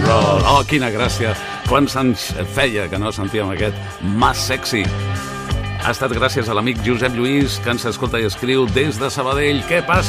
roll. Oh, quina gràcia. Quants anys feia que no sentíem aquest Mas Sexy. Ha estat gràcies a l'amic Josep Lluís, que ens escolta i escriu des de Sabadell. Què passa?